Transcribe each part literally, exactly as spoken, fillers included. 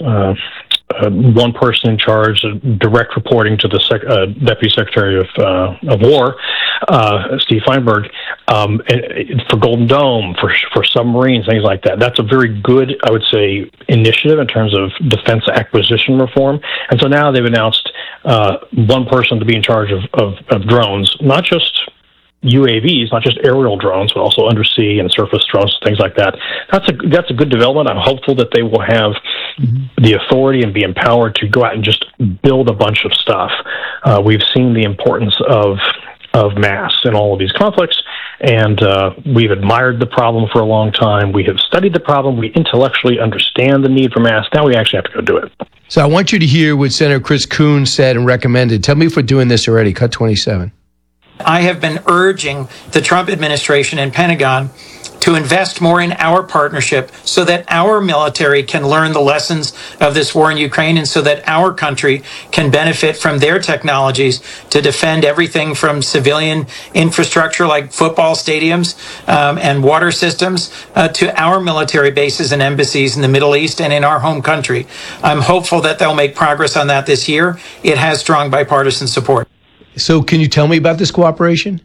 uh, uh, one person in charge, uh, direct reporting to the sec- uh, Deputy Secretary of uh, of War, uh, Steve Feinberg, um, and for Golden Dome, for for submarines, things like that. That's a very good, I would say, initiative in terms of defense acquisition reform. And so now they've announced uh, one person to be in charge of, of, of drones, not just U A Vs, not just aerial drones, but also undersea and surface drones, things like that. That's a that's a good development. I'm hopeful that they will have mm-hmm. the authority and be empowered to go out and just build a bunch of stuff. Uh, we've seen the importance of of mass in all of these conflicts, and uh, we've admired the problem for a long time. We have studied the problem. We intellectually understand the need for mass. Now we actually have to go do it. So I want you to hear what Senator Chris Coons said and recommended. Tell me if we're doing this already. Cut twenty-seven. I have been urging the Trump administration and Pentagon to invest more in our partnership so that our military can learn the lessons of this war in Ukraine and so that our country can benefit from their technologies to defend everything from civilian infrastructure like football stadiums um, and water systems uh, to our military bases and embassies in the Middle East and in our home country. I'm hopeful that they'll make progress on that this year. It has strong bipartisan support. So can you tell me about this cooperation?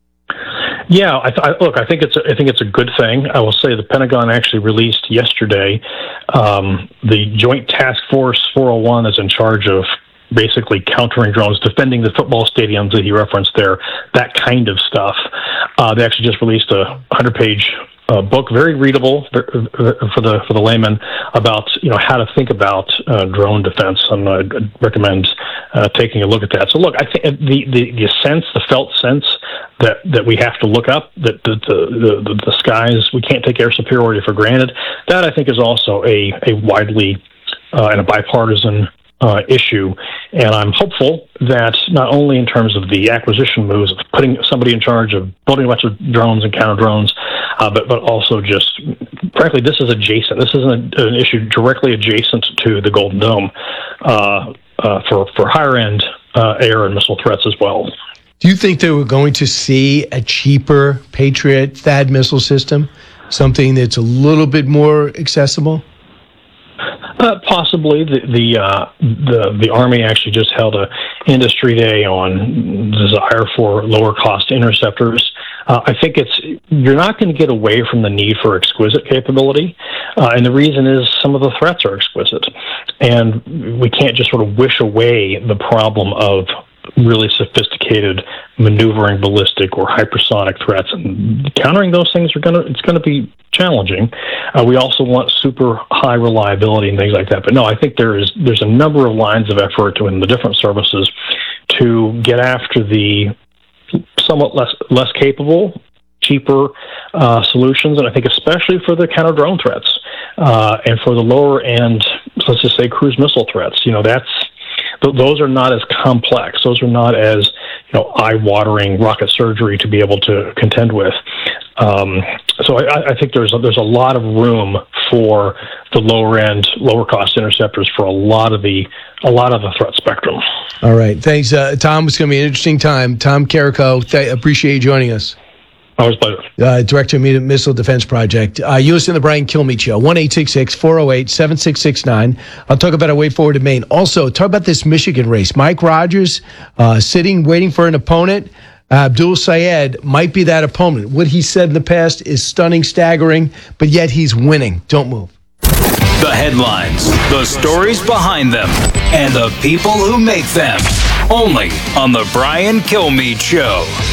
Yeah, I, I, look, I think it's a, I think it's a good thing. I will say the Pentagon actually released yesterday um, the Joint Task Force four oh one is in charge of basically countering drones, defending the football stadiums that he referenced there, that kind of stuff. Uh, they actually just released a hundred-page uh, book, very readable for the for the layman, about you know how to think about uh, drone defense, and I'd recommend uh, taking a look at that. So, look, I think the, the the sense, the felt sense that that we have to look up, that the the, the the skies, we can't take air superiority for granted. That I think is also a a widely uh, and a bipartisan Uh, issue, and I'm hopeful that not only in terms of the acquisition moves of putting somebody in charge of building a bunch of drones and counter drones, uh, but but also just, frankly, this is adjacent. This is an, an issue directly adjacent to the Golden Dome uh, uh, for for higher end uh, air and missile threats as well. Do you think that we're going to see a cheaper Patriot T H A D missile system, something that's a little bit more accessible? Uh, possibly. The the, uh, the the Army actually just held a industry day on desire for lower cost interceptors. Uh, I think it's you're not going to get away from the need for exquisite capability, uh, and the reason is some of the threats are exquisite, and we can't just sort of wish away the problem of really sophisticated maneuvering ballistic or hypersonic threats, and countering those things are going to it's going to be challenging. Uh, we also want super high reliability and things like that. But no, I think there is there's a number of lines of effort in the different services to get after the somewhat less less capable, cheaper uh, solutions, and I think especially for the counter drone threats uh, and for the lower end, let's just say cruise missile threats. You know, that's those are not as complex. Those are not as you know eye-watering rocket surgery to be able to contend with. Um, so I, I think there's a, there's a lot of room for the lower end, lower cost interceptors for a lot of the a lot of the threat spectrum. All right, thanks, uh, Tom. It's going to be an interesting time. Tom Carrico, th- appreciate you joining us. Always a pleasure. Uh, Director of Missile Defense Project. Uh, you listen to the Brian Kilmeade Show, one eight six six, four oh eight, seven six six nine. I'll talk about a way forward in Maine. Also, talk about this Michigan race. Mike Rogers uh, sitting, waiting for an opponent. Uh, Abdul Sayed might be that opponent. What he said in the past is stunning, staggering, but yet he's winning. Don't move. The headlines, the stories behind them, and the people who make them. Only on the Brian Kilmeade Show.